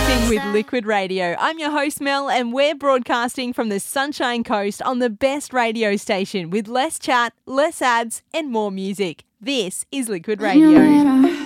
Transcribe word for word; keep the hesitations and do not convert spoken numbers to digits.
Uplifting with Liquid Radio. I'm your host Mel and we're broadcasting from the Sunshine Coast on the best radio station with less chat, less ads and more music. This is Liquid Radio.